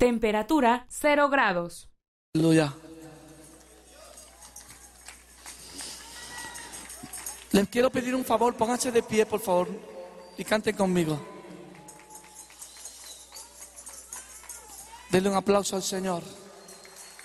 Temperatura 0 grados. Aleluya. Les quiero pedir un favor, pónganse de pie, por favor, y canten conmigo. Denle un aplauso al Señor.